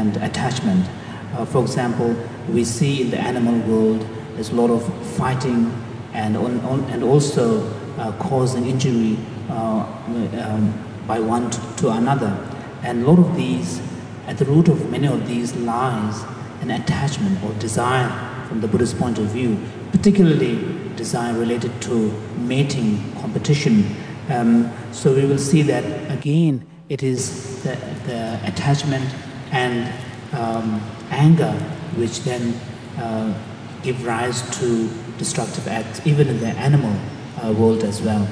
and attachment. For example, we see in the animal world there's a lot of fighting and also causing injury by one to another. And a lot of these, at the root of many of these lies an attachment or desire from the Buddhist point of view, particularly desire related to mating, competition. So we will see that again it is the attachment and anger which then give rise to destructive acts, even in the animal world as well.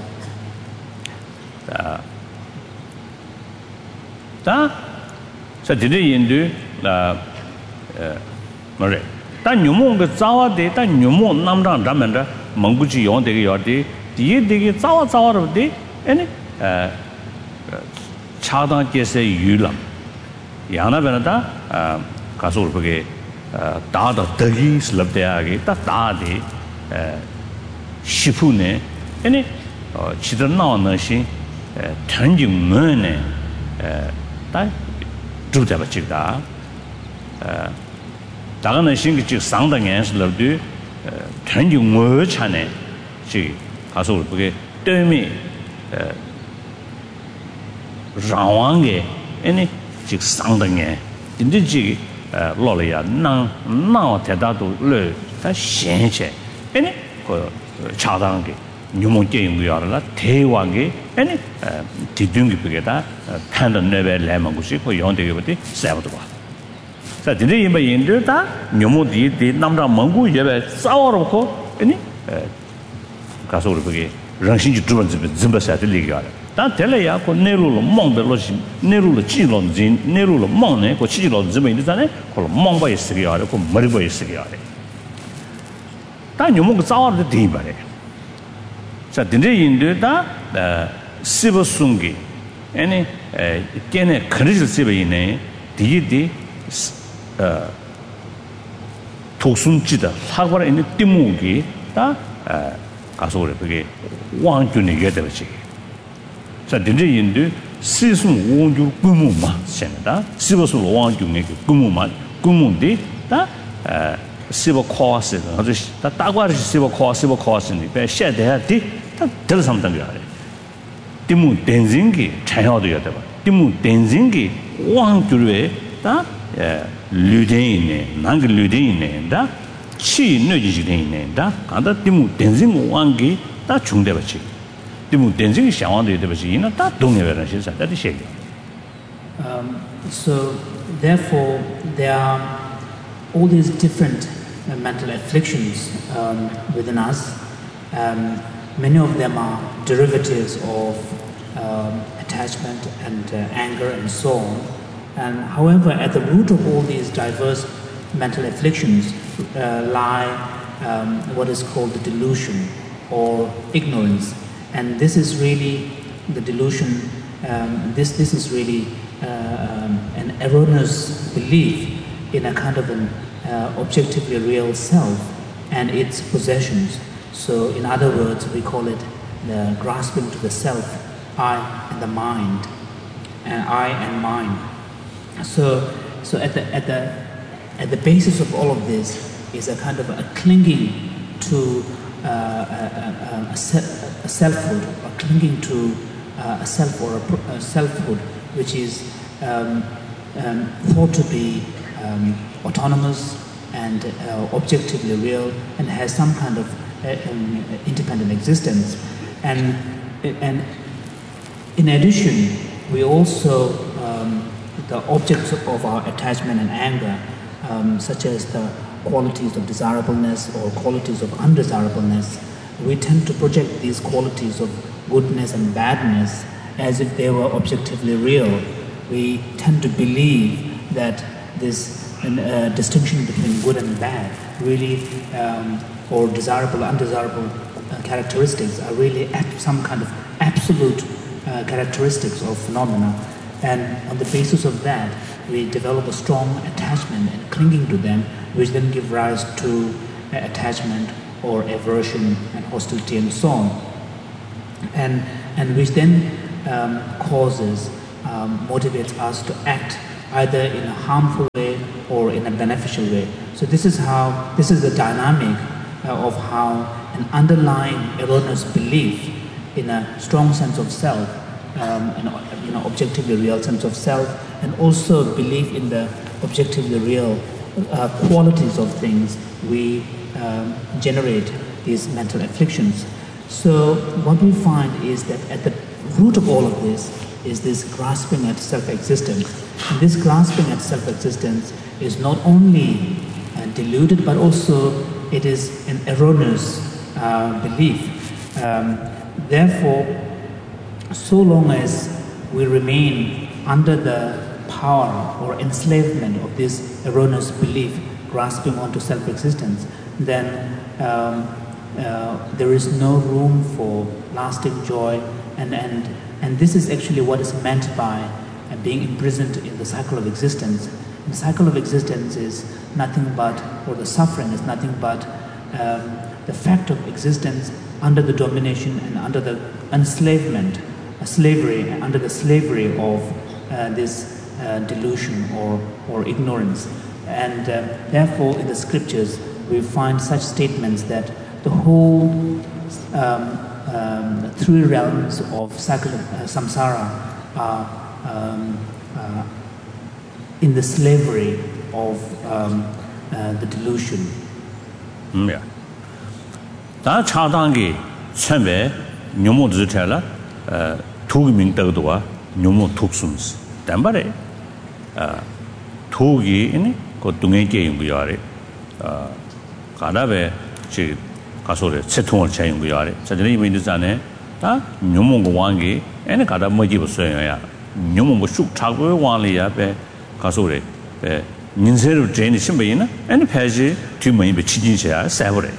So today in the Mare. Ta nyumo ga zawa de ta nyumo namrang ramanda manguji yon de yordi die de zawa zawa de ene 차단 계세 유람 야나 변다 가서 그게 다다 더기 슬럽대하게 딱 다데 시푸네 아니 지들 나오는 시 전증문에 다 주자가 지다 다가는 신기 즉 상당히 슬럽도 전증문 차네 지 가서 그게 때문에 라왕게 아니 즉 상당히 인지지 로려야 나 대다도 르다 신체 아니 그 차단게 뉴몬게 연구하라 대왕게 아니 디둥기 비게다 판단 레벨 레망고시 그 연대게부터 세버도 봐. 자, 근데 이번 인도다 뉴모디 남자蒙古 예배 싸워놓고 아니 가서 우리 그게 정신지 두 번째 점버사들 얘기하라. 다 될래야 그 내로로 멍벨로시 내로로 찌론진 내로로 멍네 그 치지로 점인데잖아. 그 멍바 있으게 하래. 그 머리바 있으게 하래. 다 뉴모가 싸워도 돼 봐래. 자, 근데 인도다 시버숭기 아니 걔네 그릇을 세베이네 디디 독순지다 사과를 있는 띠무기 다 가서 그래 그게 왕준이 여대버지 자 근데 인도 시순 원주 꾸무마 sen다 시버스 왕준의 꾸무마 꾸무디 다 시버 코스 아주 다 따과를 시버 코스니 배 셔대야디 다 들삼던 거 아래 띠무 댄징기 차야도 여대버 띠무 댄징기 왕준의 다 류대인네 난그 류대인네다 치 뇌지지대인네다 간다 디무 댄징 왕기 다 중대버지 디무 댄징 샤왕도 되버지 이나 다 동네베는 실사 다디 셰기 So therefore there are all these different mental afflictions within us. Many of them are derivatives of attachment and anger and so on. And however, at the root of all these diverse mental afflictions lie what is called the delusion or ignorance. And this is really the delusion, this is really an erroneous belief in a kind of an objectively real self and its possessions. So in other words, we call it the grasping to the self, I and the mind, and I and mine. So at the basis of all of this is a kind of a clinging to a selfhood, or clinging to a self or a selfhood, which is thought to be autonomous and objectively real and has some kind of independent existence. And in addition, we also the objects of our attachment and anger, such as the qualities of desirableness or qualities of undesirableness, we tend to project these qualities of goodness and badness as if they were objectively real. We tend to believe that this distinction between good and bad really, or desirable, undesirable characteristics are really some kind of absolute characteristics of phenomena. And on the basis of that, we develop a strong attachment and clinging to them, which then give rise to attachment or aversion and hostility and so on. And which then causes, motivates us to act either in a harmful way or in a beneficial way. So this is the dynamic of how an underlying erroneous belief in a strong sense of self, an objectively real sense of self, and also belief in the objectively real qualities of things, we generate these mental afflictions. So what we find is that at the root of all of this is this grasping at self-existence. And this grasping at self-existence is not only deluded, but also it is an erroneous belief. Therefore, so long as we remain under the power or enslavement of this erroneous belief, grasping onto self-existence, then there is no room for lasting joy, and this is actually what is meant by being imprisoned in the cycle of existence. The cycle of existence is nothing but, or the suffering is nothing but the fact of existence under the domination and under the enslavement, slavery, under the slavery of this delusion or ignorance. And therefore in the scriptures we find such statements that the whole three realms of cycle of samsara are in the slavery of the delusion. Yeah. 다 차단기 처음에 묘모 주텔라 투기민 떠도와 묘모 툭숨스 담바레 투기 이니 그 동행계 연구야래 가다베 지 가소래 채통을 제 연구야래 저들이 이미지잖아요 다 묘모 왕기 애네 가다 뭐지 보세요야 묘모 쑥 차고 왕리야베 가소래 에 민세로 제니 심베이나 애네 패지 뒤모임베 치진셔야 세버래.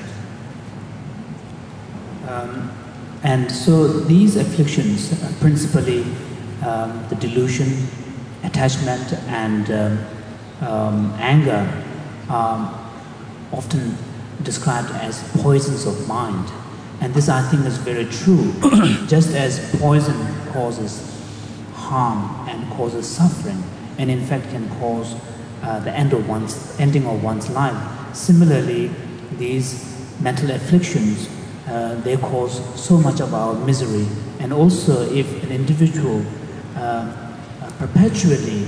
And so these afflictions, principally the delusion, attachment, and anger, are often described as poisons of mind. And this, I think, is very true. Just as poison causes harm and causes suffering, and in fact can cause the ending of one's life, similarly, these mental afflictions they cause so much of our misery. And also, if an individual perpetually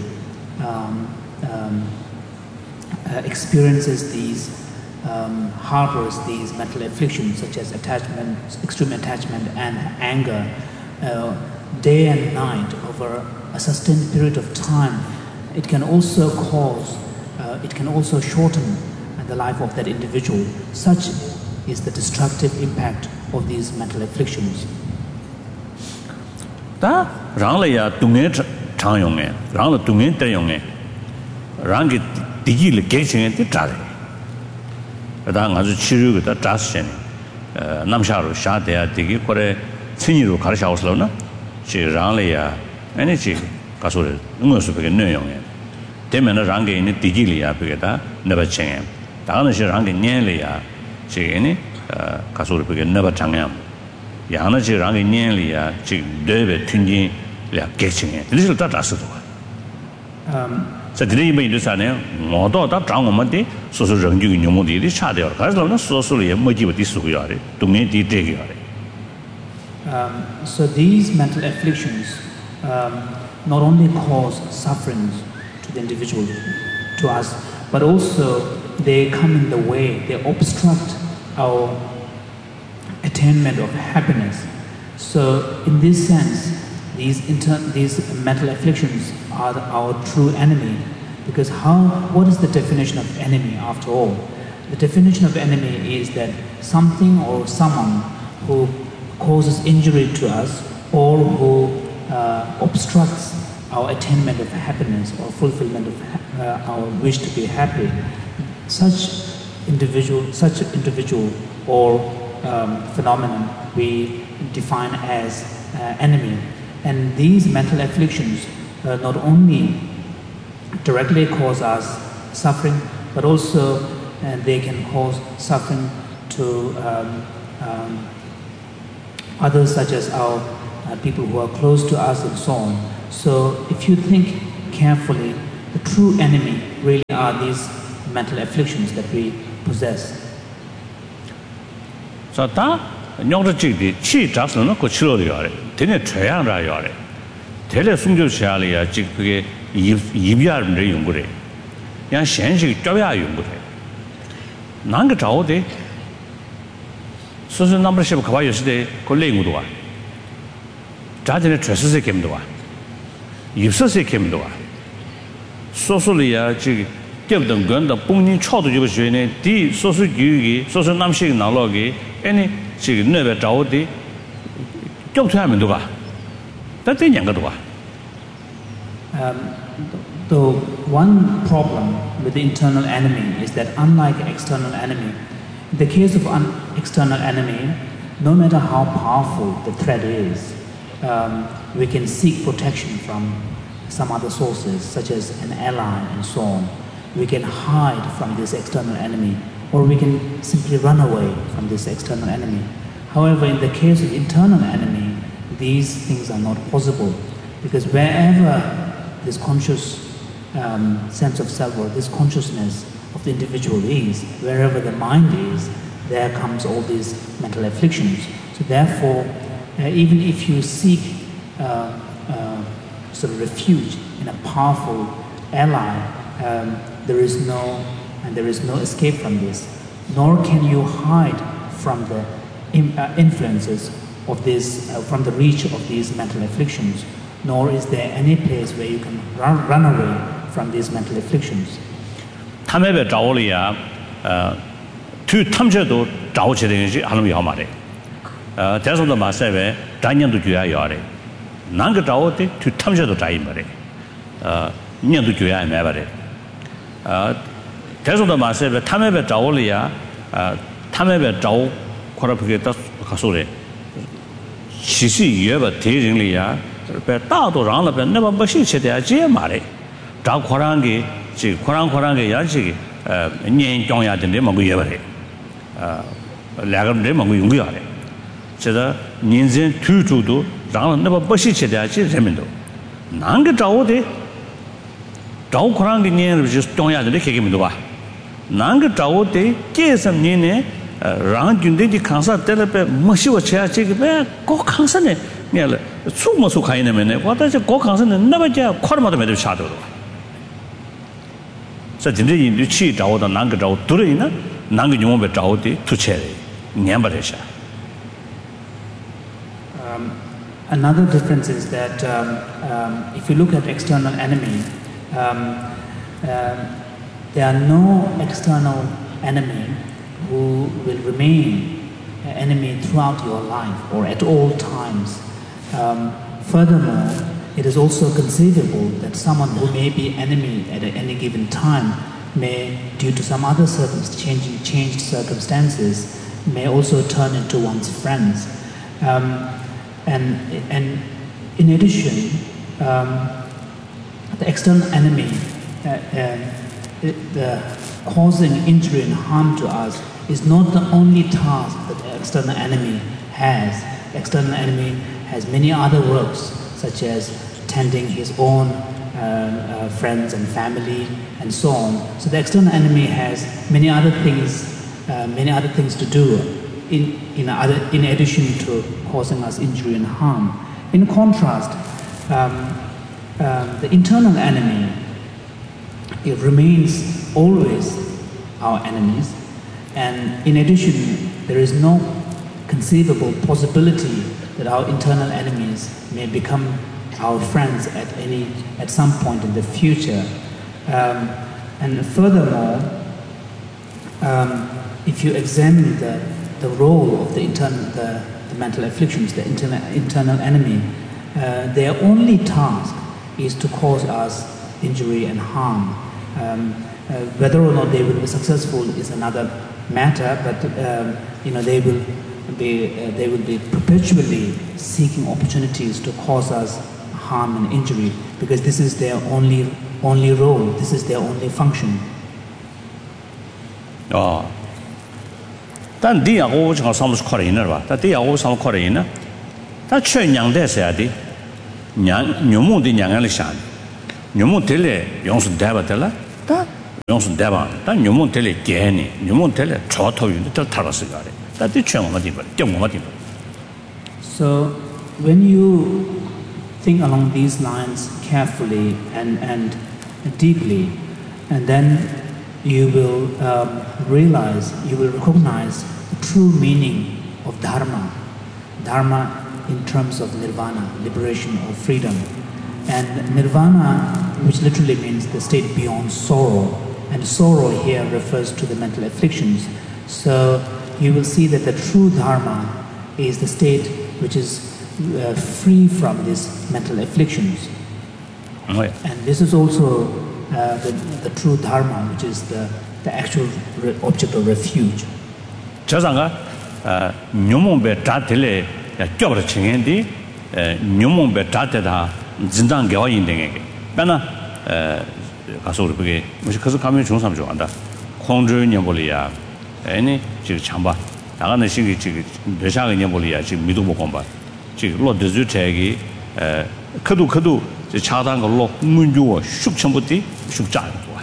experiences these, harbors these mental afflictions such as attachment, extreme attachment and anger, day and night over a sustained period of time, it can also shorten the life of that individual. Such is the destructive impact of these mental afflictions. 다 랑라야 동네 장용에 랑라 동네 때용에 랑기 디기를 개칭에 뜻자래. 다 아주 치료가 다스네. 남샤로 샤대야 디기 거래 친이로 가르쳐서나 지 랑라야 에너지 가소를 응어서 그게 내용에 되면은 랑게 있는 디기리야 그게다 너버칭에 다는 시 랑게 년리야 지게니 가소를 그게 너버 장양 야나 지 랑게 년리야 지 되베 튕진이야 개칭에 리를 다 다스도 자 드리이 메이드사네 모두 다 장원만데 소소 정규 녀모들이 차대요 가서는 소소리에 뭐지부터 쓰고요래 동네 디데기요래. So these mental afflictions not only cause sufferings to the individual, to us, but also they come in the way, they obstruct our attainment of happiness. So in this sense, these mental afflictions are our true enemy, because what is the definition of enemy after all? The definition of enemy is that something or someone who causes injury to us or who obstructs our attainment of happiness or fulfillment of our wish to be happy. Such individual or phenomenon we define as enemy. And these mental afflictions not only directly cause us suffering, but also they can cause suffering to others, such as our people who are close to us and so on. So if you think carefully, the true enemy really are these mental afflictions that we possess. So that nyong de jig de chi zha shen no ko chi lo de ya le de ne chue yang ra ya le de le sung jiu xia le ya ji ge yi bia de yong gu de yang xian shi zhao ya yong gu de nan ge zhao de so so number shi ka ba yo shi de ko le gu de wa zha de ne chue shi se ke de wa yi se se ke de wa so so le ya ji ge de gen de bong ni chao de ji ge xue ne di so so yu ge so so nam shi na lo ge any 这个那边找的，交出来没多吧？但这两个多吧。 The one problem with the internal enemy is that unlike external enemy, in the case of an external enemy, no matter how powerful the threat is, we can seek protection from some other sources, such as an ally and so on. We can hide from this external enemy, or we can simply run away from this external enemy. However, in the case of internal enemy, these things are not possible, because wherever this conscious sense of self or this consciousness of the individual is, wherever the mind is, there comes all these mental afflictions. So therefore, even if you seek sort of refuge in a powerful ally, there is no escape from this, nor can you hide from the influences of this, from the reach of these mental afflictions, nor is there any place where you can run away from these mental afflictions. 他们被找了呀，对他们这都找起来是还能有嘛的，再说的嘛，是为咱年都就要的，哪个找的对他们这都找一没的，年都就要没吧的，再说的嘛，是为他们被找了呀，他们被找，或者不给他说的，其实也不敌人了呀，被大多让了被那么不兴趣的这嘛的，找可能给。 这可能给也是年长呀的那么个也不的，两个人么个用不了的，这个年轻推出都让那么不稀奇的这人们都，哪个找的，找可能给年就是长呀的那些们都吧，哪个找的这什么年呢？让军队的抗杀得了被没修起来这个呗，搞抗杀呢，你了，出没出看见没呢？我但是搞抗杀呢，那么叫快了嘛都没得下头了。 在真正印度去找的哪个找多了呢？哪个用我们找的出去了，年不得下。 Another difference is that if you look at external enemy, there are no external enemy who will remain an enemy throughout your life or at all times. Furthermore, it is also conceivable that someone who may be enemy at any given time may, due to some other changed circumstances, may also turn into one's friends. And in addition, the external enemy, causing injury and harm to us, is not the only task that the external enemy has. The external enemy has many other works, such as tending his own friends and family and so on. So the external enemy has many other things to do in addition to causing us injury and harm. In contrast, the internal enemy, it remains always our enemies, and in addition, there is no conceivable possibility that our internal enemies may become our friends at some point in the future. And furthermore, if you examine the role of the mental afflictions, the internal enemy, their only task is to cause us injury and harm. Whether or not they will be successful is another matter, but they will be perpetually seeking opportunities to cause us harm and injury, because this is their only role, this is their only function. 但第二个就上不是靠人了吧？但第二个上不靠人呢？他全娘的是的，娘母的娘来想， nyumun tele yongsu deba tela ta yongsu deba ta nyumun tele geni nyumun tele choto yun ta tarasi gare ta ti chong ma dimba jong ma dimba. So when you think along these lines carefully and deeply, and then you will realize, you will recognize the true meaning of dharma. Dharma in terms of nirvana, liberation or freedom. And nirvana, which literally means the state beyond sorrow, and sorrow here refers to the mental afflictions. So you will see that the true dharma is the state which is free from these mental afflictions. Oh, yeah. And this is also the true dharma, which is the actual object of refuge. 저상가 nyumumbe tatele 껴버 칭엔디 nyumumbe tat에다 진단 개와 인댕에게 배나 가서 우리 그게 무슨 그래서 가면 좋은 사람 좋아한다. 공주 년볼이야. 아니 지금 참봐. 나가는 시기 지금 대상의 년볼이야. 지금 미도 못 건봐. 지금 로드즈 태기 크도 차단 걸로 문주어 숙청부터 숙장 좋아.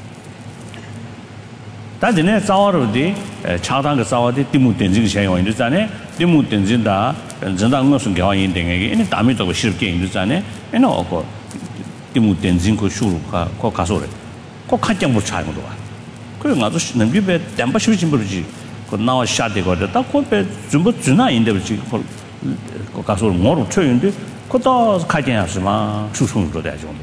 다전에 싸워르디 차단 그 싸워디 디무 된지 생각 있잖아요. 디무 된진다. 전당 무슨 개와 인댕에게 이제 담이 더 쉽게 있잖아요. 에너 그 디무 된진 그 수루가 그 가서래. 그 가장 못 차는 거야. 그래 나도 능비배 담바 쉬진 버지. 그 나와 샤대거든. 딱 코페 좀 주나 인데 버지. 그 가서 뭐로 쳐인데 그도 가진 하지마 추송으로 돼 정도.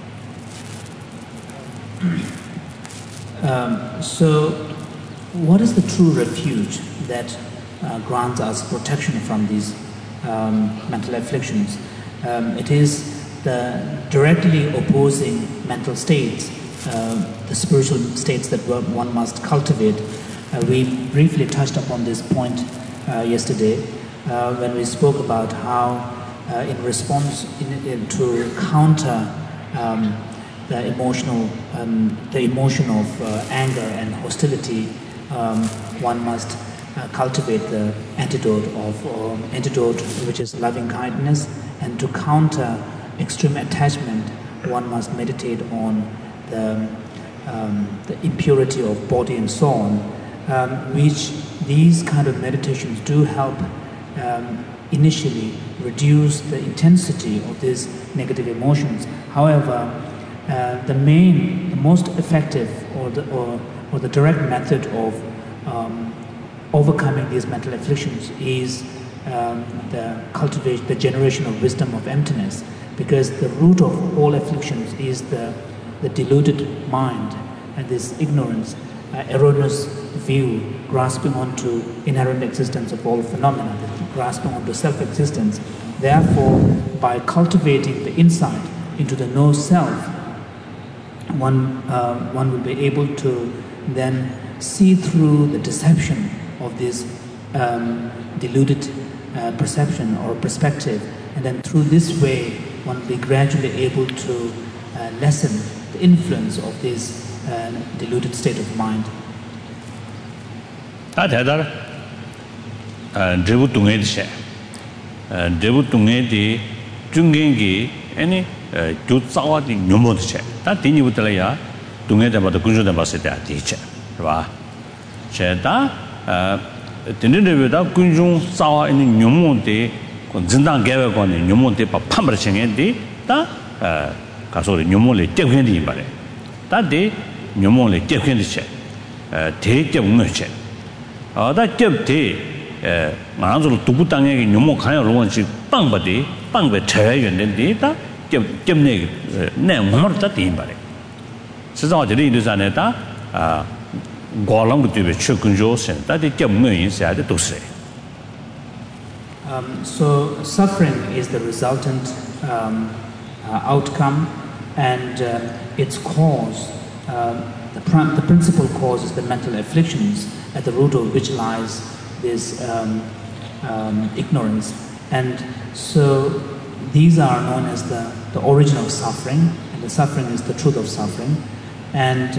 So what is the true refuge that grants us protection from these mental afflictions? It is the directly opposing mental states, the spiritual states that one must cultivate. We briefly touched upon this point yesterday when we spoke about how in response to counter the emotion of anger and hostility, one must cultivate the antidote which is loving kindness, and to counter extreme attachment, one must meditate on the impurity of body and so on, which these kind of meditations do help initially reduce the intensity of these negative emotions. However, the most effective or the direct method of overcoming these mental afflictions is the generation of wisdom of emptiness, because the root of all afflictions is the deluded mind and this ignorance, erroneous view, grasping onto inherent existence of all phenomena, grasping onto self-existence. Therefore, by cultivating the insight into the no self, one will be able to then see through the deception of this deluded perception or perspective, and then through this way one will be gradually able to lessen the influence of this deluded state of mind. 교사와디 녀모드체 다 디니부터야 동해대마다 군주대 봤을 때 디체 봐 제다 드는데보다 군중 싸와 있는 녀모데 진단 개발관의 녀모데 판벌 생인데 다 가서 녀모를 떼견이 말해 다데 녀모를 떼견이체 대대 운을체 다 떼대 만으로 두부 땅에 녀모 가야 로원지 빵바디 빵베 차야였는데 다 gemne ne ngomar ta tin bare sisa de ri sa ne ta golang de be chukunjo sen ta de gemne yin sa de to se. So suffering is the resultant outcome, and its cause, the principal cause is the mental afflictions, at the root of which lies this ignorance. And so these are known as the origin of suffering, and the suffering is the truth of suffering. And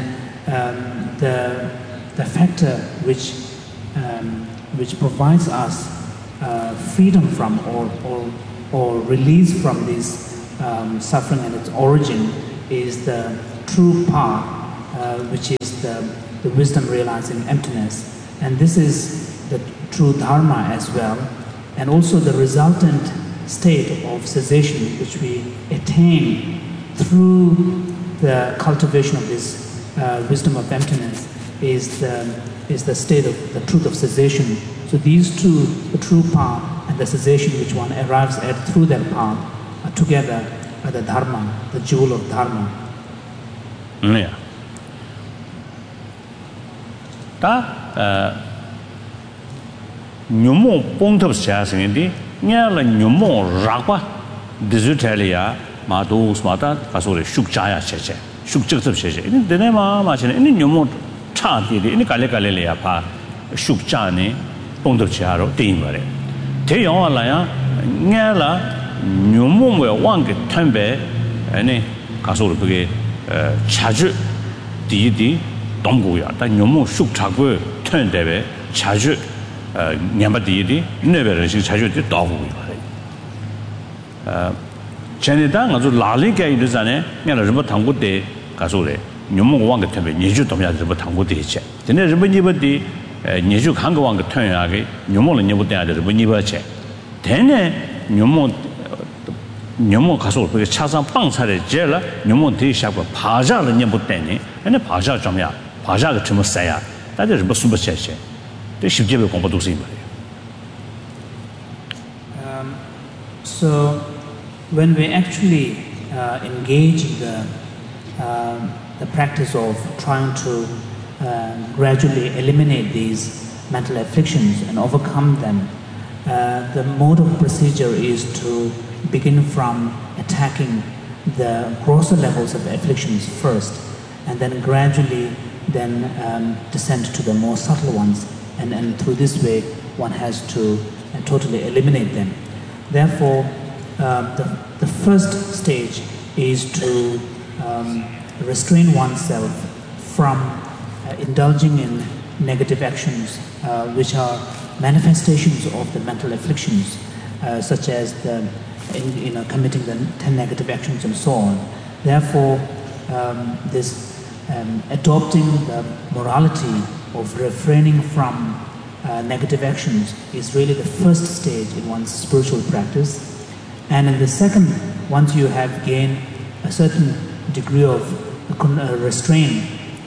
the factor which provides us freedom from or release from this suffering and its origin is the true path, which is the wisdom realizing emptiness. And this is the true Dharma as well. And also the resultant state of cessation, which we attain through the cultivation of this wisdom of emptiness, is the state of the truth of cessation. So these two, the true path and the cessation which one arrives at through that path, are together are the Dharma, the jewel of Dharma. Yeah. Ta nyumo pongtop siasingdi nyala nyumo rakwa dizutalia ma do smata kasore shukchaya cheche shukchitsap cheche ini dene ma chene ini nyumo cha di ini kale le ya pa shukcha ne pongtop chiaro tin bare te yong la ya nyala nyumo we wang ge tembe ani kasore bege chaju di 동고야 다 너무 숙차고 턴데베 자주 냠바디디 네베르시 자주 도고요 전에다 아주 라리게 이르잖아요 내가 좀 당고대 가서래 너무 왕게 턴베 니주 도면 좀 당고대 있지 근데 좀 니버디 니주 간거 왕게 턴야게 너무는 니버대 아들 뭐 니버체 되네 너무 가서 그게 차상 빵차를 제라 너무 대샤고 바자를 님부대니 근데 바자 좀야 바자가 좀 써야 다들 뭐 숨버체체 또 쉽게be 공부도 쓰이 말이에요. So when we actually engage in the practice of trying to gradually eliminate these mental afflictions and overcome them, the mode of procedure is to begin from attacking the grosser levels of the afflictions first, and then gradually descend to the more subtle ones, and through this way one has to totally eliminate them. Therefore, the first stage is to restrain oneself from indulging in negative actions, which are manifestations of the mental afflictions, such as committing the 10 negative actions and so on. Therefore, this adopting the morality of refraining from negative actions is really the first stage in one's spiritual practice. And in the second, once you have gained a certain degree of restraint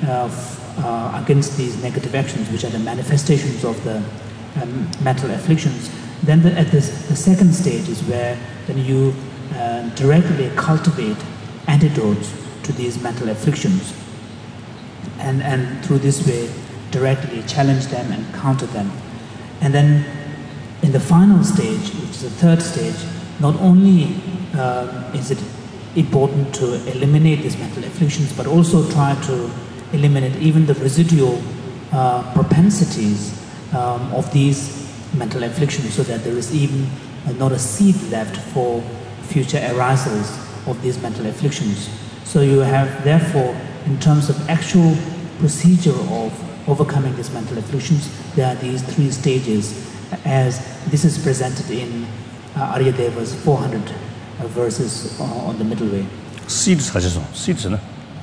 against these negative actions, which are the manifestations of the mental afflictions, then the second stage is where then you directly cultivate antidotes to these mental afflictions, and through this way directly challenge them and counter them. And then in the final stage, which is the third stage, not only is it important to eliminate these mental afflictions, but also try to eliminate even the residual propensities of these mental afflictions, so that there is even not a seed left for future arisals of these mental afflictions. So you have, therefore, in terms of actual procedure of overcoming these mental afflictions, there are these three stages, as this is presented in Aryadeva's 400 verses on the middle way. Seeds 하셔서 seeds는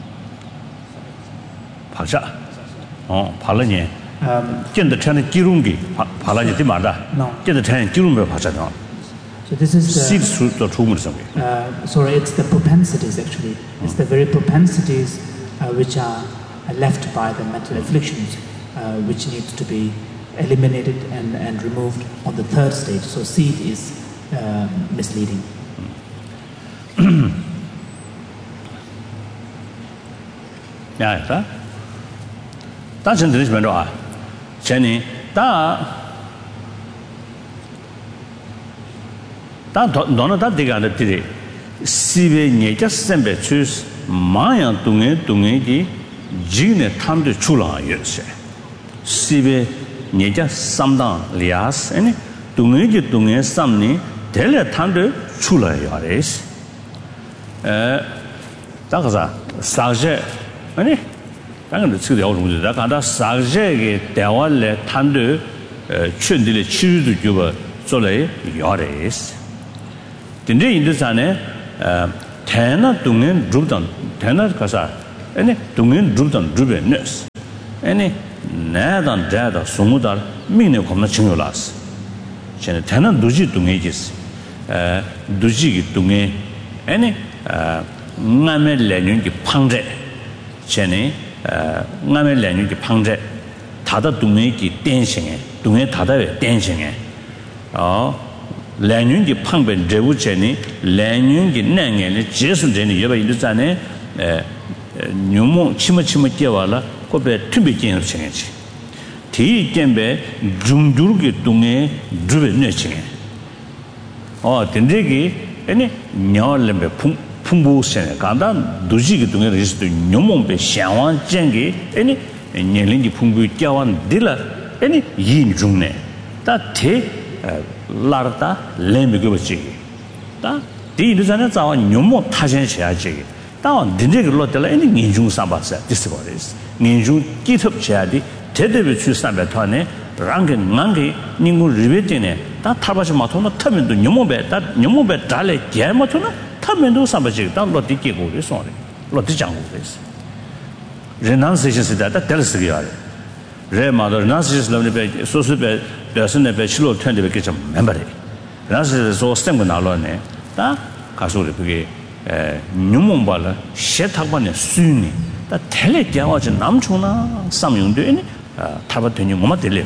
박자 발라니见得穿기름기 발라니 되마다见得穿기름을 박자다. So this is the seeds 또 주문을 성. Sorry, it's the propensities actually. It's the very propensities which are left by the mental afflictions, which needs to be eliminated and removed on the third stage. So seed is misleading. 야, 자, 당신 들으시면 좋아. 전에 너는 다 되게 안 됐지. 시베 녀자 선배 주스 마야 동에기 지네 탐도 출라였어. 시베 녀자 삼당 리아스 아니 동에 삼니 델레 탐도 출라야레스. 다가자 사제 아니 당연히 지금 여러분들 다 간다 사제게 대화를 탐도 춘들의 치유도 주고做了야레스. 근데 인도산에 Tena Dungen Drudan, Tena Kasa, any Dungen Drudan Drube nurse. Any Nadan Dada Sumudar, Mino Comachinolas. Chen Tena Duji Dungagis, Duji Dunge, any Name Lenun Pangre, Chene, Name Lenun Pangre, Tada Dungi dancing, Dunge Tada dancing. Lanyungi Pangben Jewucheni, Lanyungi Nangan, Jason Jenny, Yaba Iluzane, Numo Chimachimatiawala, Kobe Tumbikin of Chingy. Ti Gembe, Jundurgi Dunge, Druid Nurching. Oh, Tindrigi, any Nyalembe Pumbu Sen, Ganda, Duji Dunga is to Numombe, Shawan, Jengi, any Nyelingi Pumbu Tiawan Dilla, any Yin June. That take Larta, Lemiguchi. The Luzana Numo Tajan Shaji. Down, Dindig Lotella, any Ninjun Sabasa, this is Ninjun, Gitup Chadi, Teddy Sabatone, Rangan Mangi, Ningu Rivitine, that Tabash Matona, Tamin to Numobe, that Numobe Dale, Giamatona, Tamin to Sabaji, that Lotiki is sorry. Lotijango is. Renunciation is that tells the Re mother, Renunciation of the Society. There's a bachelor 20 vacation memory. That's so stem alone. That Casuri Numumbala, Shetaban Sunni, that Telegawa Namchuna, some young doing Tabatunu Momatele.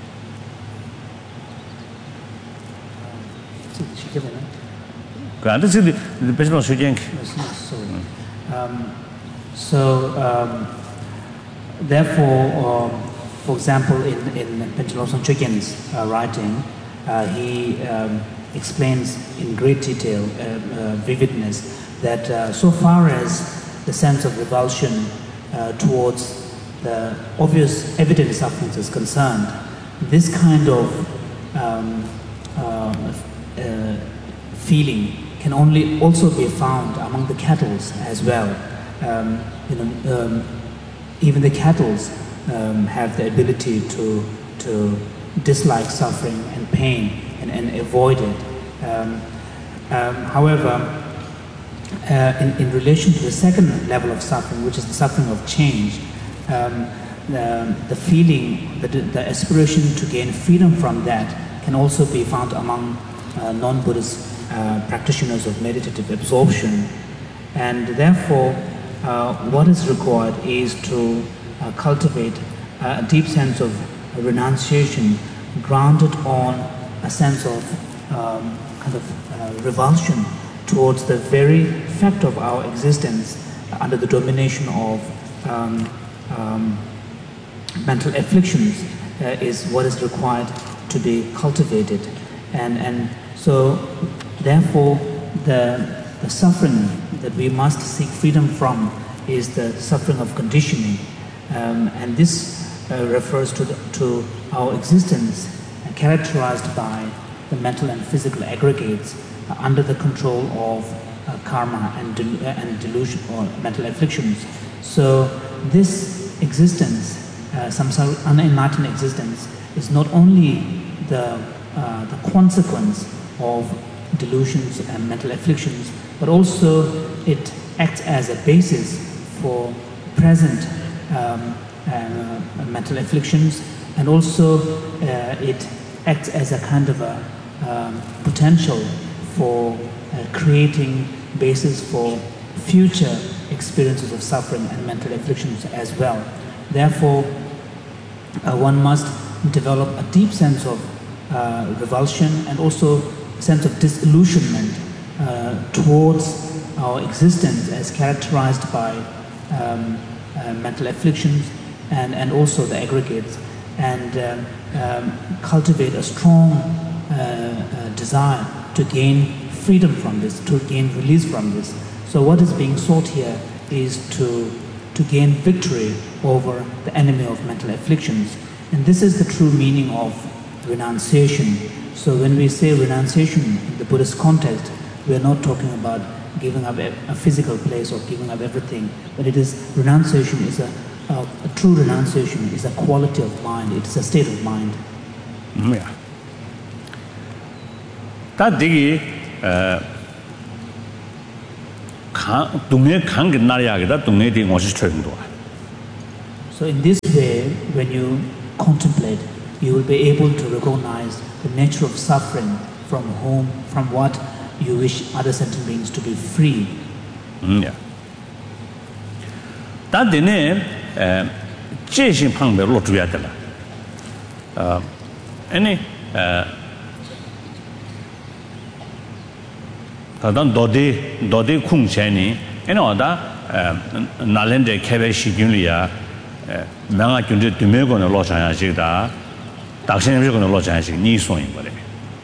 Granted, the business should yank. Therefore, for example, in Penteloson Chicken's writing, he explains in great detail, vividness, that so far as the sense of revulsion towards the obvious evident sufferings is concerned, this kind of feeling can only also be found among the cattle as well. Even the cattle have the ability to dislike suffering and pain and avoid it. However, in relation to the second level of suffering, which is the suffering of change, the feeling, the aspiration to gain freedom from that can also be found among non-Buddhist practitioners of meditative absorption. And therefore, what is required is to cultivate a deep sense of renunciation grounded on a sense of revulsion towards the very fact of our existence under the domination of mental afflictions is what is required to be cultivated. And so therefore the suffering that we must seek freedom from is the suffering of conditioning, and this refers to our existence characterized by the mental and physical aggregates under the control of karma and delusion or mental afflictions. So this existence, samsara, unenlightened existence, is not only the consequence of delusions and mental afflictions, but also it acts as a basis for present mental afflictions, and also it acts as a kind of a potential for creating basis for future experiences of suffering and mental afflictions as well. Therefore, one must develop a deep sense of revulsion and also a sense of disillusionment towards our existence as characterized by mental afflictions and also the aggregates, and cultivate a strong desire to gain freedom from this, to gain release from this. So what is being sought here is to gain victory over the enemy of mental afflictions. And this is the true meaning of renunciation. So when we say renunciation in the Buddhist context, we are not talking about giving up a physical place or giving up everything, but it is renunciation is a true renunciation is a quality of mind, it is a state of mind. Yeah. That digi So in this way, when you contemplate, you will be able to recognize the nature of suffering from what you wish other sentient beings to be free. Yeah. That dine 제신 방법을 놓줘야 되라. 아니 다단 도디 쿵체니 에노다 나렌데 케베 시균리야 명아 준데 드메고는 로차야지다 당신이 로차야지 니 소인 거래.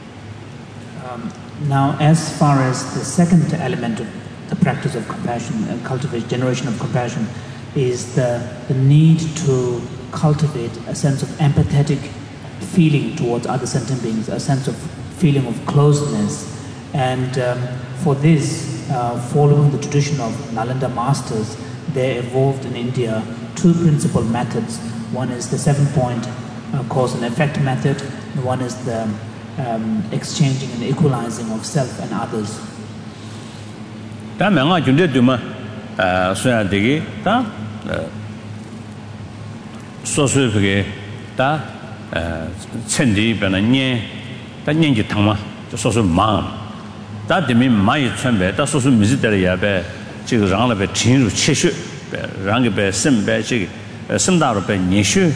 Now, as far as the second element of the practice of compassion and generation of compassion is the need to cultivate a sense of empathetic feeling towards other sentient beings, a sense of feeling of closeness. And for this, following the tradition of Nalanda masters, they evolved in India two principal methods. One is the 7-point cause and effect method, and one is the exchanging and equalizing of self and others. 다 명아 준데 두마 소야 되게 다 소소하게 다 천지 변화니 다 년기 탕마 소소 마음 다 되면 많이 천배 다 소소 미지들이야배 지금 랑라배 진루 체슈 랑게 심배 지 심다로 배 니슈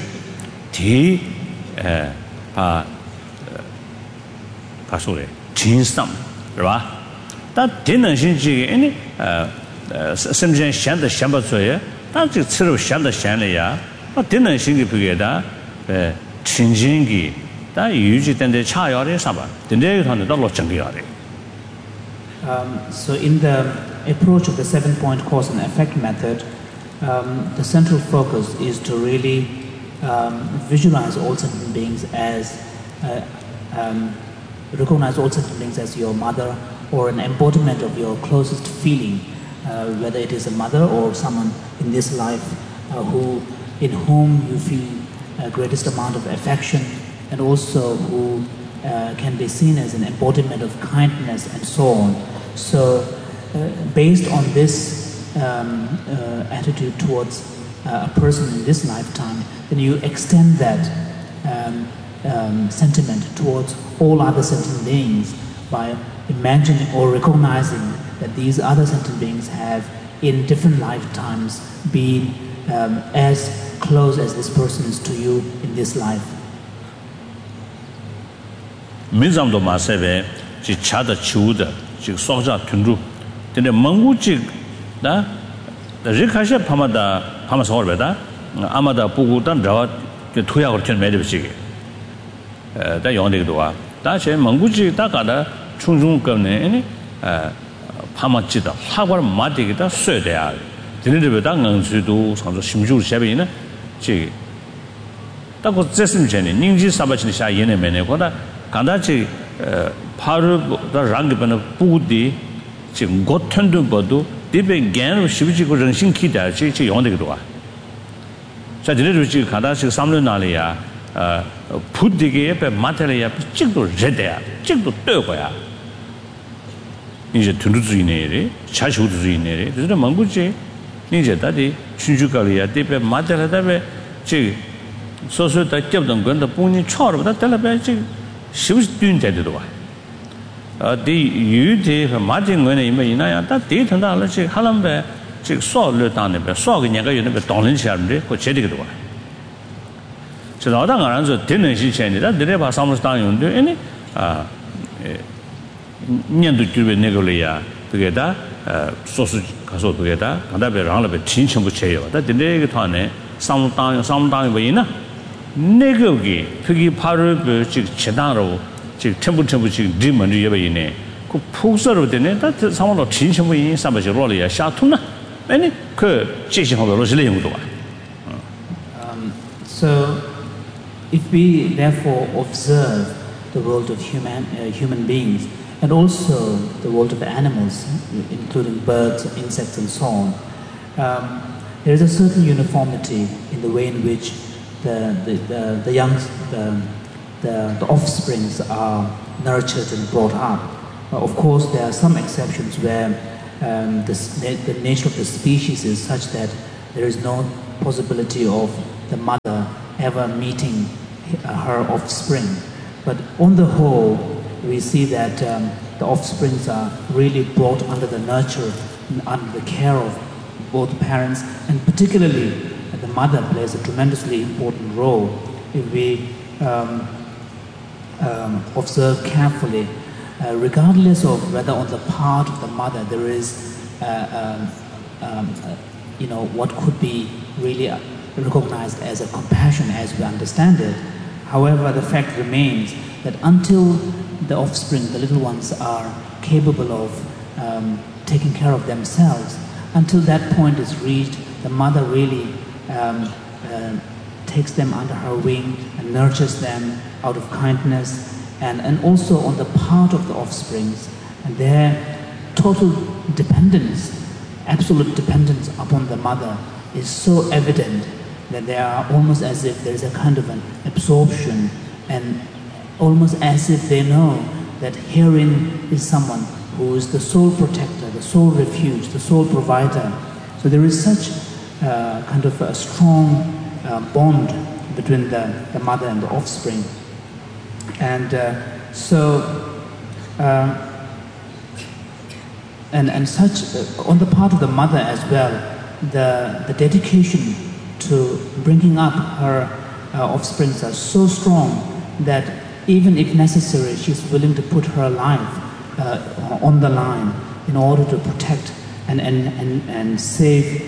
디아 가소래 진상 그봐 다 되는 신지 아니 심전 샹的想不出来다这吃了想的想了呀아 되는 신기 비게다 친진기 다 유지된데 차야래 사바 근데 하는 더 정리하래. So in the approach of the 7-point cause and effect method, the central focus is to really visualize all sentient beings as recognize all sentient beings as your mother or an embodiment of your closest feeling, whether it is a mother or someone in this life in whom you feel greatest amount of affection, and also who can be seen as an embodiment of kindness and so on. So based on this attitude towards a person in this lifetime, then you extend that sentiment towards all other sentient beings by imagining or recognizing that these other sentient beings have in different lifetimes been as close as this person is to you in this life. 민zam도 마세베 지 차다 치우다 지 소자 튼루 근데 멍구지 나 리카셰 파마다 파마서 얼베다 아마다 보고단 저 토야고 전 매듭시게 다 용되기도 와 다시 멍구지 다가다 충중급네 아니 파마지다 하고를 마디기다 쇠돼야 드는데 당응수도 상조 심주를 샤베이나 지 딱고 제스님 전에 닝지 사바치니 샤 예네메네 거다 간다지 파르 랑게번의 부디 지금 고튼도 봐도 디베 겐으로 시비지고 정신 기다 지 용되기도 와. 자 드네도 지 간다지 3년 날이야 부디게 옆에 마텔이야 찍도 제대야 찍도 떠고야. 이제 둔두주의네래 자주주의네래 그래서 망부지 이제 다디 춘주가리야 디베 마텔하다베 지 소소다 접던 건데 본인 처음부터 달라베 지 시부스 뛴데도 와. 디 유디 마진 거네 이메이나야 다 데이터다 알지 하람베 지 소를 당네베 소가 내가 요네베 동는시는데 그 제대로 와. 저 나당 안서 되는 시체니다 드레바 사무스 당용데 아니 년도 주변 내걸이야 그게다 소수 가서 그게다 간다베 랑라베 진천부 체요 다 근데 그 안에 상당히 뭐이나 내거기 그게 바로 그 제단으로 지금 템부 지금 리먼이 예배이네 그 폭설로 되네 다 상황로 진천부 인 삼바지 로리야 샤투나 아니 그 제시하고 로실레용도 와. So if we therefore observe the world of human beings and also the world of animals, including birds, insects, and so on, there is a certain uniformity in the way in which the offsprings are nurtured and brought up. Of course, there are some exceptions where the nature of the species is such that there is no possibility of the mother ever meeting her offspring. But on the whole, we see that the offsprings are really brought under the nurture, under the care of both parents, and particularly the mother plays a tremendously important role. If we observe carefully, regardless of whether on the part of the mother there is, what could be really recognized as a compassion as we understand it. However, the fact remains that until the offspring, the little ones, are capable of taking care of themselves, until that point is reached, the mother really takes them under her wing and nurtures them out of kindness, and also on the part of the offsprings, and their total dependence, absolute dependence upon the mother is so evident that they are almost as if there is a kind of an absorption, and almost as if they know that herein is someone who is the sole protector, the sole refuge, the sole provider. So there is such kind of a strong bond between the mother and the offspring. And and such on the part of the mother as well, the dedication to bringing up her offsprings are so strong that even if necessary, she's willing to put her life on the line in order to protect and save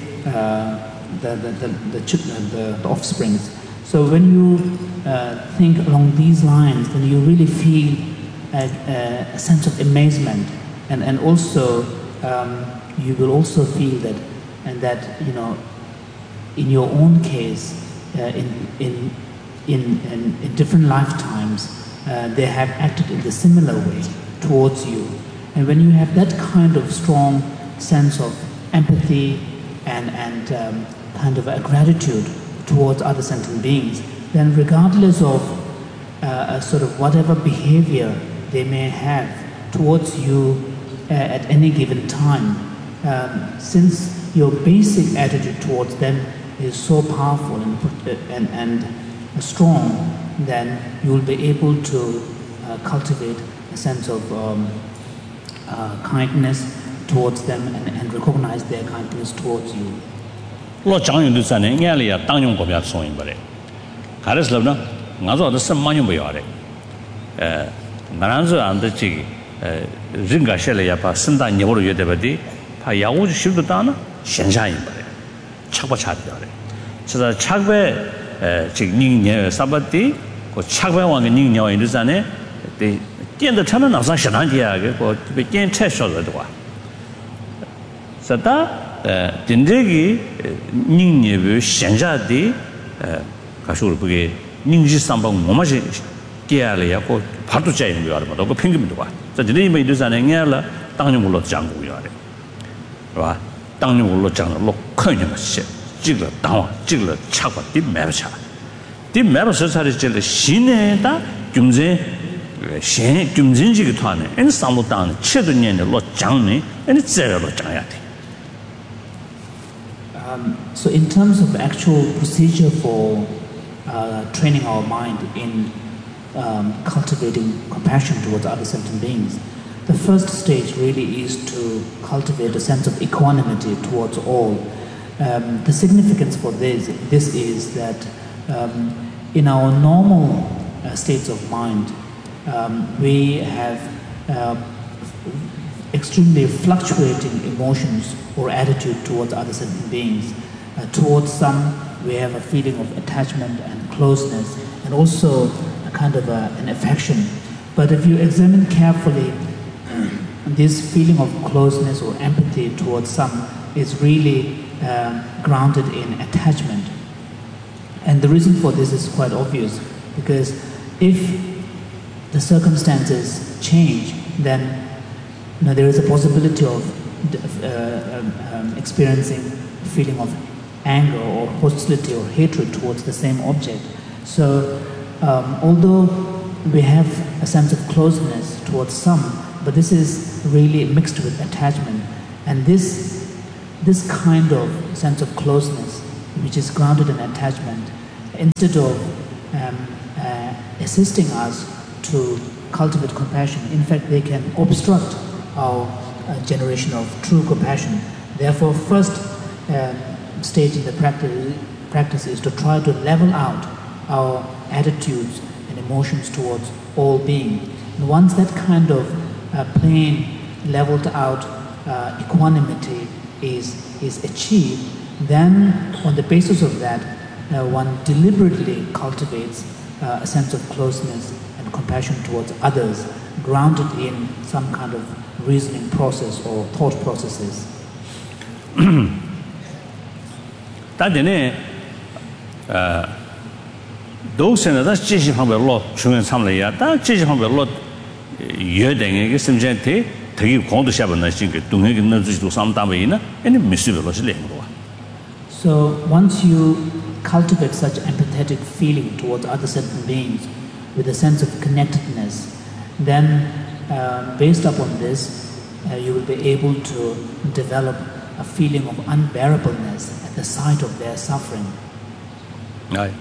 the offsprings. So when you think along these lines, then you really feel a sense of amazement, and also you will also feel that, and that in your own case, in different lifetimes, they have acted in the similar way towards you. And when you have that kind of strong sense of empathy and kind of a gratitude towards other sentient beings, then regardless of sort of whatever behavior they may have towards you at any given time, since your basic attitude towards them is so powerful and strong, then you will be able to cultivate a sense of kindness towards them and recognize their kindness towards you. Lo chang yu du san ne nya le ya tang yong ko bya song yin ba le. Ka re slob na nga zo da sem ma yong ba ya le. Nga ran zo an de ji rin ga she le ya pa sin da ni wo yue de ba di pa ya wu ji shu du da na xian sha yin ba le. Chak ba cha de ya le. So da chak be ji ning ne sa ba di ko chak be wang ge ning ne yin du san ne de dian de ta na na sa xian dan dia ge ko be dian che sho de wa. So da dindegi 닝예부 현자디 가쇼를 보게 닝지 삼방 뭐마지 깨야래고 바로 짜이는 거 알아봐. 그 핑계도 봐. 자, 저네 뭐 이러잖아. 냐라 당용으로 장고야 돼. 봐. 당용으로 장로 큰일 났어. 지금 당와 지금 차고 뒤 매버차. 뒤 매버서 살이질 신에다 금제 신 금진지기 토하네. 엔 삼로당 최도년에 로 장네. 엔 제로 장야 돼. So in terms of actual procedure for training our mind in cultivating compassion towards other sentient beings, the first stage really is to cultivate a sense of equanimity towards all. The significance for this is that in our normal states of mind, we have extremely fluctuating emotions or attitude towards other sentient beings. Towards some, we have a feeling of attachment and closeness, and also a kind of an affection. But if you examine carefully, this feeling of closeness or empathy towards some is really grounded in attachment. And the reason for this is quite obvious, because if the circumstances change, then there is a possibility of experiencing a feeling of anger or hostility or hatred towards the same object. So although we have a sense of closeness towards some, but this is really mixed with attachment. And this kind of sense of closeness, which is grounded in attachment, instead of assisting us to cultivate compassion, in fact, they can obstruct our generation of true compassion. Therefore, first stage in the practice is to try to level out our attitudes and emotions towards all being. And once that kind of plain, leveled out equanimity is achieved, then on the basis of that, one deliberately cultivates a sense of closeness and compassion towards others, grounded in some kind of reasoning process or thought processes. those and that's just from a lot, chewing some layer, that just from a lot, you're doing some gente, take you call the Shabbat, I think, to do some time, and miserable. So once you cultivate such empathetic feeling towards other sentient beings with a sense of connectedness, then based upon this, you will be able to develop a feeling of unbearableness at the sight of their suffering. Right.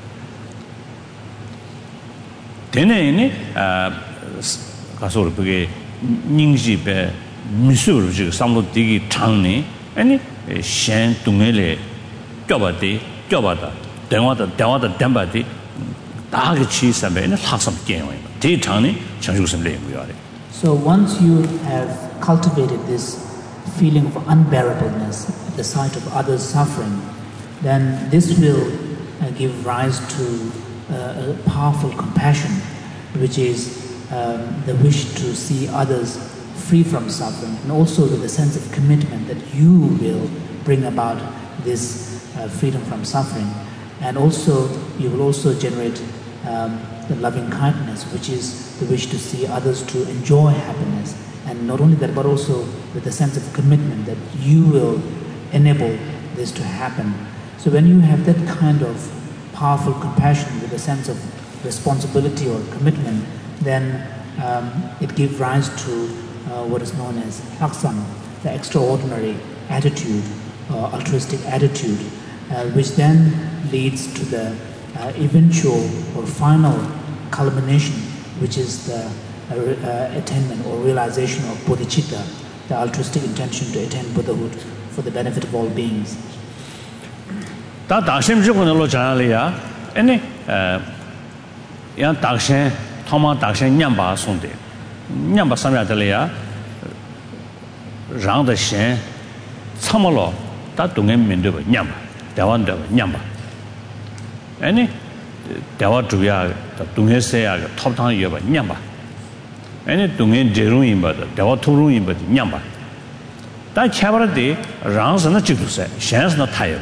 Then, Kasorpe, Ningshipe, Missouri, some of the Tangni, and Shan Tungele, Jobati, Jobata, Dewata, Dembati, Dagachi, and Hassam game. Tea Tangni, Chanjusam Lame. So once you have cultivated this feeling of unbearableness at the sight of others' suffering, then this will give rise to a powerful compassion, which is the wish to see others free from suffering, and also with a sense of commitment that you will bring about this freedom from suffering. And also, you will also generate the loving kindness, which is the wish to see others to enjoy happiness. And not only that, but also with a sense of commitment that you will enable this to happen. So when you have that kind of powerful compassion with a sense of responsibility or commitment, then it gives rise to what is known as laksam, the extraordinary attitude, altruistic attitude, which then leads to the eventual or final culmination, which is the attainment or realization of bodhicitta, the altruistic intention to attain Buddhahood for the benefit of all beings. Da Dakshem Jukuno Janalia, any Yan Dakshen, Toma Dakshen Nyamba Sunday, Nyamba Samyatalia, Round the Shen, Samolo, that Dungen Mindu, Nyamba, Dawanda, Nyamba. Any Dawa Juya, the Dungesea, Top Town Yuba, Nyamba. Any Dungen Jeruin, but Dawa Turuin, but Nyamba. That Cabaret rounds and a Chikus, Shen's not tired.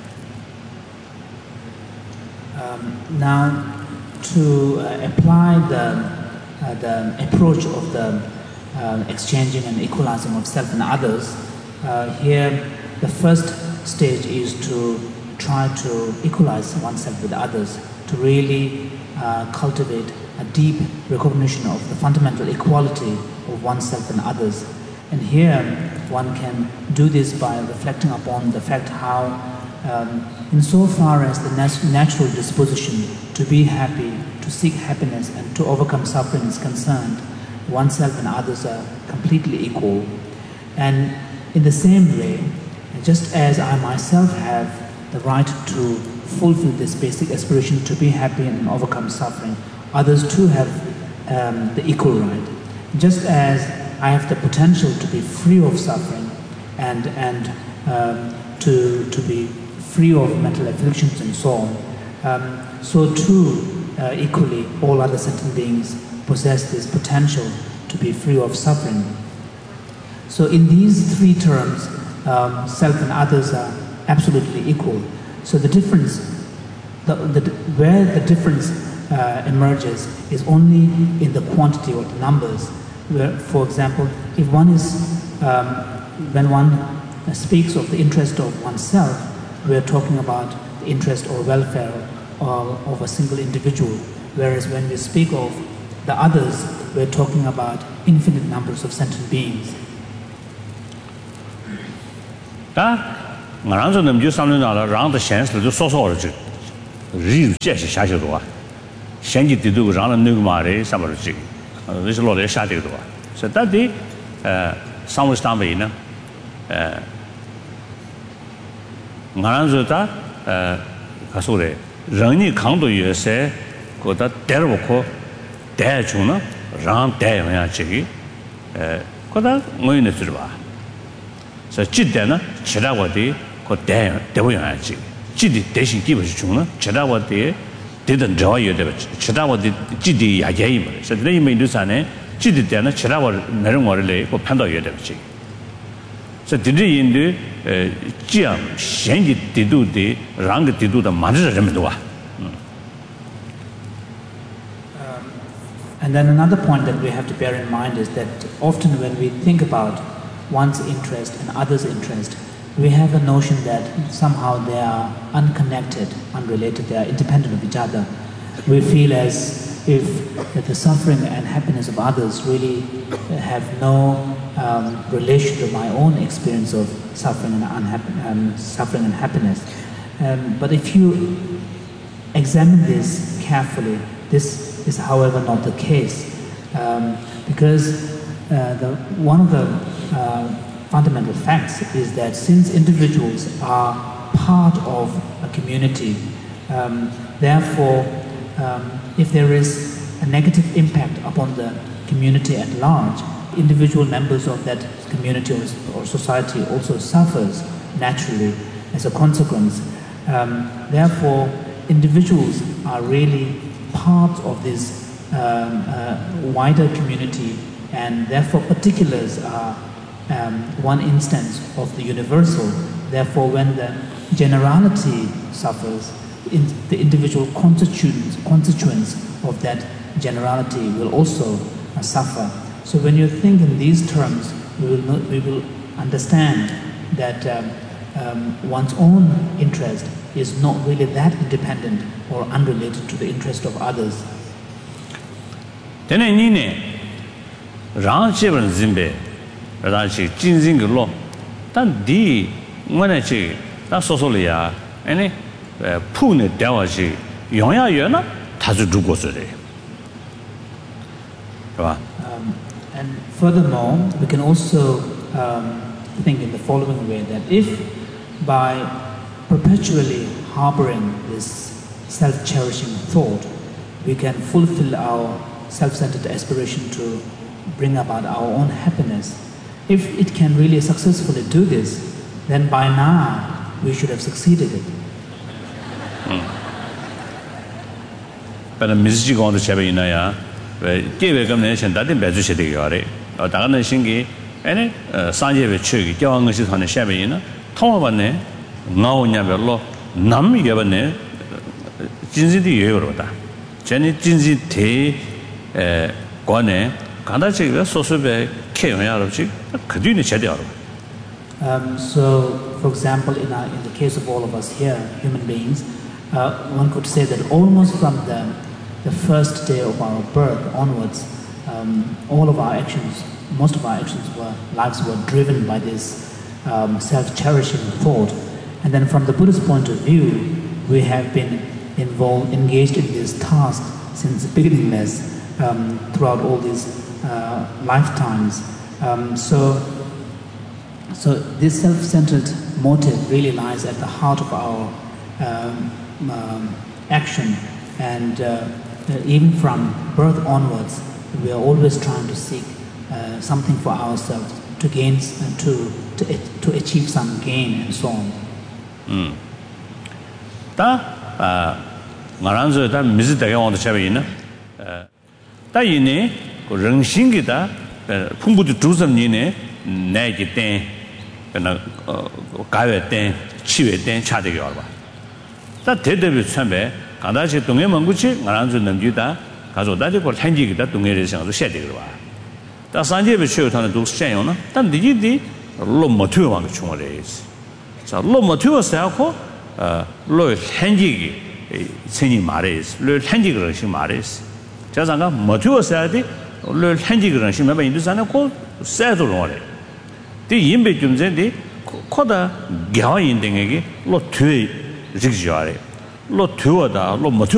Now, to apply the approach of the exchanging and equalizing of self and others, here the first stage is to try to equalize oneself with others, to really cultivate a deep recognition of the fundamental equality of oneself and others. And here one can do this by reflecting upon the fact how insofar as the natural disposition to be happy, to seek happiness and to overcome suffering is concerned, oneself and others are completely equal. And in the same way, just as I myself have the right to fulfill this basic aspiration to be happy and overcome suffering, others too have the equal right. Just as I have the potential to be free of suffering and to be free of mental afflictions and so on, so too equally all other sentient beings possess this potential to be free of suffering. So in these three terms, self and others are absolutely equal. So the difference, where the difference emerges is only in the quantity or the numbers. Where, for example, if one is, when one speaks of the interest of oneself, we are talking about the interest or welfare of a single individual, whereas when we speak of the others, we are talking about infinite numbers of sentient beings. 다 나랑서 넘주 삼년나라 랑의 현실就说了这人这些下去多啊现在的都让人那个嘛的什么这个这是老来下的多所以到底上位单位呢나랑서 다 가서人강도越些 거다 데려고 대중은 랑 대용야 저기 거다 뭐이네 들어봐. 그래서 지대는 지라고디 그 대용야지. 지디 대신 기본이 중은 지라고디 되던 저와요 돼. 지라고디 지디 야야이 뭐. 그래서 내 이미도산에 지디 때는 지라고 내는 거를 그 판도요 되지. 그래서 디디인데 지양 현지 디도데 랑의 디도다 많은人们 와. And then another point that we have to bear in mind is that often when we think about one's interest and others' interest, we have a notion that somehow they are unconnected, unrelated, they are independent of each other. We feel as if that the suffering and happiness of others really have no relation to my own experience of suffering and happiness. But if you examine this carefully, this is however not the case, because one of the fundamental facts is that since individuals are part of a community, therefore if there is a negative impact upon the community at large, individual members of that community or society also suffers naturally as a consequence. Therefore individuals are really part of this wider community, and therefore particulars are one instance of the universal. Therefore when the generality suffers, the individual constituents of that generality will also suffer. So when you think in these terms, we will understand that one's own interest is not really that independent or unrelated to the interest of others. Then I ran children zimbe, Rashi, Jinzing law. Then the when I say that's Sosolia, any Pune Dawashi, Yonya Yona, Tazudugo today. And furthermore, we can also think in the following way that if by perpetually harboring this self-cherishing thought, we can fulfill our self-centered aspiration to bring about our own happiness. If it can really successfully do this, then by now we should have succeeded it. But a message on the Chabinaya, gave a combination that in Bezu Shedegare, or Dana Shingi, any Sanje Chugi, Joang on the Shabina, Tomabane, now Nabello, Nam Yavane, Jinzi di Euroda, Jenny Jinzi Te Gone, Kandachi, Sosobe, Kayarachi, Kaduni Chediaro. So, for example, in the case of all of us here, human beings, one could say that almost from the first day of our birth onwards, all of our actions, most of our lives were driven by this self-cherishing thought. And then from the Buddhist point of view, we have been engaged in this task since beginningless throughout all these lifetimes. So this self-centered motive really lies at the heart of our action, and even from birth onwards, we are always trying to seek something for ourselves, to gain, to achieve some gain, and so on. Maranzo da Mizitaga on the Chavina. Tayine, Rangshingita, Pumbu to Trusam Nine, Nagi Ten, Kave Ten, Chive Ten, Chatigarba. That Tedder with Sambe, Kadashi Tunge Manguchi, Maranzo Namjuda, Kazo Dadi for Tangi that Tunge is on the Shedigrava. The Sanje will show on the Dukes Chayona, then the Yidi, Lomotu on the Chumores. So Lomotu Salco, Lloyd Tangi. Seni mares, Lord Handigrashing mares. Jazanga, Matua Sadi, Lord Handigrashing, remember in the Sana called Sadorore. The Yimbe Jumzendi, 코다 겨인 등에게 로 뒤에 직지와래 로 뒤워다 로